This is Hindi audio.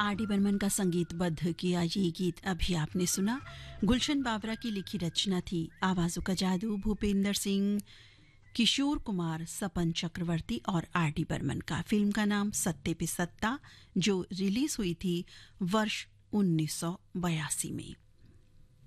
आर डी बर्मन का संगीतबद्ध किया ये गीत अभी आपने सुना। गुलशन बावरा की लिखी रचना थी। आवाजों का जादू भूपेंद्र सिंह, किशोर कुमार, सपन चक्रवर्ती और आर डी बर्मन का। फिल्म का नाम सत्ते पे सत्ता, जो रिलीज हुई थी वर्ष 1982 में।